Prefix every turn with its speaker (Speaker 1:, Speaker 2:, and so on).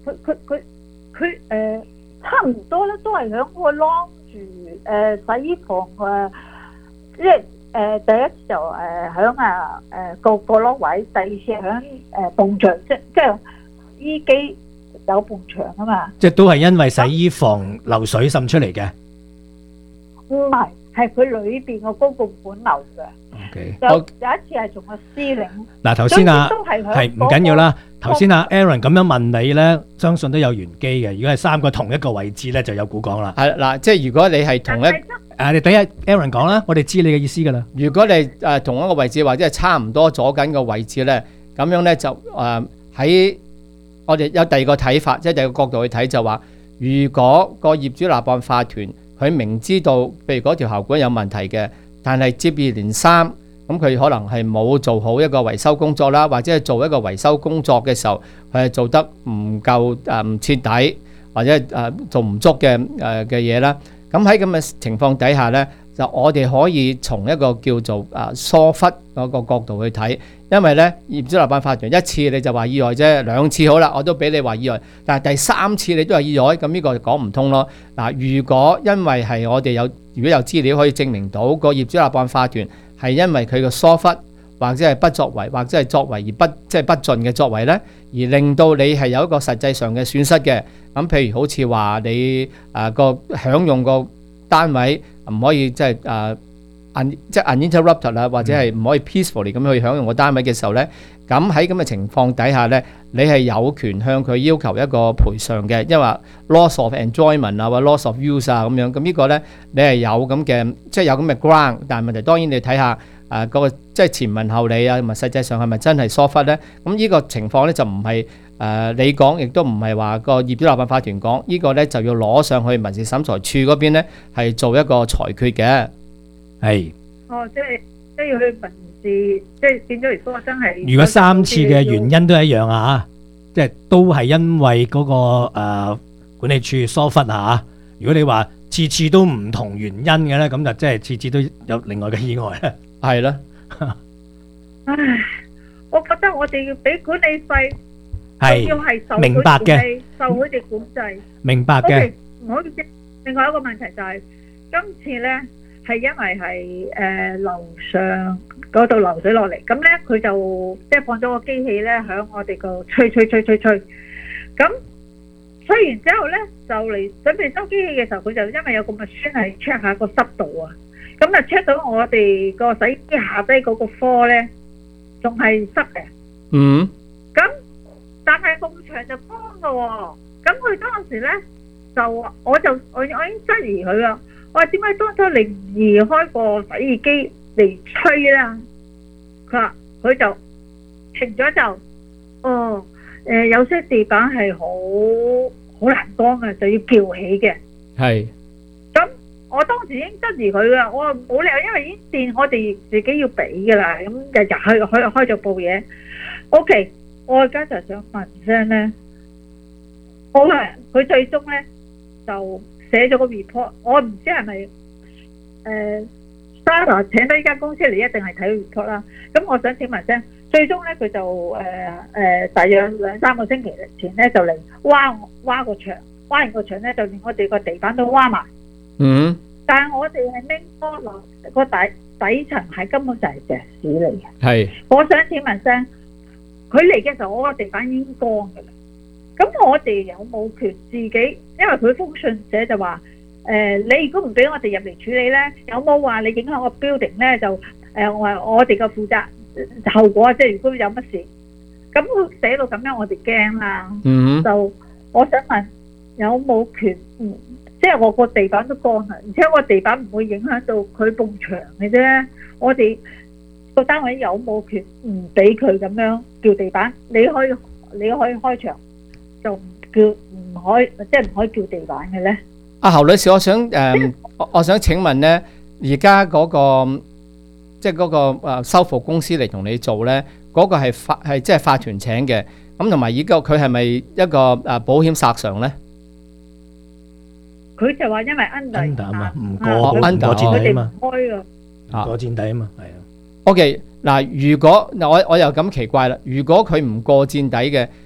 Speaker 1: 佢差唔多咧，都係響個晾住洗衣房即係第一次就響個晾位，第二次響埲牆，即係衣機有埲牆啊嘛。
Speaker 2: 即係都係因為洗衣房漏水滲出嚟嘅。
Speaker 1: 唔係，係佢裏邊個高泵管漏嘅。
Speaker 2: OK，
Speaker 1: 有一次係從個司令。
Speaker 2: 嗱，頭先
Speaker 1: 係
Speaker 2: 唔緊要啦。頭先Aaron 咁樣問你咧，相信都有玄機嘅。如果係三個同一個位置咧，就有古講啦。
Speaker 3: 係嗱，即係如果你係同一，
Speaker 2: 你等下 Aaron 講啦，我哋知你嘅意思噶啦。
Speaker 3: 如果你同一個位置或者係差唔多左緊個位置咧，咁樣咧就喺我哋有第二個睇法，即係第二個角度去睇就話，如果個業主立案法團佢明知道，譬如嗰條喉管有問題嘅，但係接二連三。咁佢可能係冇做好一個維修工作啦，或者係做一個維修工作嘅時候，佢係做得唔夠唔徹底，或者做唔足嘅嘢啦。咁喺咁嘅情況底下呢，就我哋可以從一個叫做疏忽嗰個角度去睇，因為呢業主立案法團一次你就話意外啫，兩次好啦，我都俾你話意外，但係第三次你都係意外，咁呢個就講唔通咯。嗱，如果因為係我哋如果有資料可以證明到個業主立案法團係因為佢嘅疏忽，或者係不作為，或者係作為而不盡嘅作為呢，而令到你係有一個實際上嘅損失嘅。咁譬如好似話你個享用個單位唔可以即係 uninterrupted 啦，或者係唔可以 peacefully 咁去享用個單位嘅時候呢，咁喺咁嘅情況底下呢，你係有權向佢要求一個賠償嘅，因為話 loss of enjoyment 啊，或者 loss of use 啊咁樣。咁呢個呢，你係有咁嘅，即係有咁嘅 ground。但係問題當然你睇下嗰個即係前文後理啊，同埋實際上係咪真係疏忽呢？咁呢個情況呢，就唔係你講，亦都唔係話個業主立案法團講。呢個呢，就要攞上去民事審裁處嗰邊呢，係做一個裁決嘅。係。
Speaker 1: 哦，即係要去民事，即係變咗如果真係。
Speaker 2: 如果三次嘅原因都一樣啊，即係都係因為嗰個管理處疏忽啊。如果你話次次都唔同原因嘅咧，咁就即係次次都有另外嘅意外咧。
Speaker 3: 係啦。
Speaker 1: 唉，我覺得我哋要俾管理費，
Speaker 2: 係
Speaker 1: 要係受
Speaker 2: 明白嘅，
Speaker 1: 受佢哋管制。
Speaker 2: 明白嘅。
Speaker 1: 我另外一個問題就係今次咧。係因為係樓上嗰度流水落嚟，咁咧佢就即係放咗個機器咧響我哋個吹，咁吹完之後咧就嚟準備收機器嘅時候，佢就因為有個 machine 係 check 下個濕度啊，咁啊 check 到我哋個洗衣機下低嗰個科咧仲係濕嘅。
Speaker 3: 嗯。
Speaker 1: 咁但係埲牆就乾㗎喎，咁佢當時咧就我已經質疑佢啦。我話點解當初你唔移開個洗衣機嚟吹啦？佢話佢就停咗就，有些地板係好難乾嘅，就要撬起嘅。係。咁我當時已經質疑佢啦，我話冇理由，因為呢啲電我哋自己要俾噶啦，咁日日開咗部嘢。OK， 我而家就想問聲咧，好啊，佢最終咧就。寫咗個 report， 我唔知係咪Sarah 請到呢間公司嚟一定係睇 report 啦。咁我想請問聲，最終咧佢就大約2-3個星期前咧就嚟挖個牆，挖完個牆咧就連我哋個地板都挖埋。嗯。但係我哋係拎多落個底層係根本就係石屎嚟嘅。係。我想請問聲，佢嚟嘅時候我個地板已經乾㗎啦。咁我哋有冇權自己？因為佢封信寫就話，你如果唔俾我哋入嚟處理咧，有冇話你影響個 building 咧？就我哋嘅負責後果，即係如果有乜事，咁佢寫到咁樣，我哋驚啦。嗯。就我想問，有冇權？即係我個地板都乾啦，而且我地板唔會影響到佢埲牆嘅啫。我哋個單位有冇權唔俾佢咁樣叫地板？你可以開牆。就叫唔可以，即係唔可以叫地板嘅咧。阿侯女士，我想請問咧，而家嗰個即係嗰個修復公司嚟同你做咧，嗰個係即係法團請嘅，咁同埋而家佢係咪一個保險索償咧？佢就話因為 under 啊嘛，唔過墊底啊嘛，開噶，過墊底啊嘛，係啊。OK， 嗱，如果我又咁奇怪啦，如果佢唔過墊底嘅。